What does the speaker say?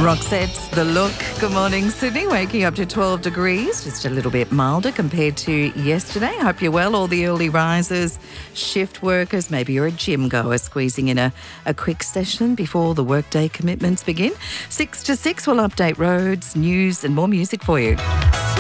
Roxette's The Look. Good morning, Sydney. Waking up to 12 degrees, just a little bit milder compared to yesterday. Hope you're well, all the early risers, shift workers, maybe you're a gym goer squeezing in a quick session before the workday commitments begin. 6 to 6, we'll update roads, news and more music for you.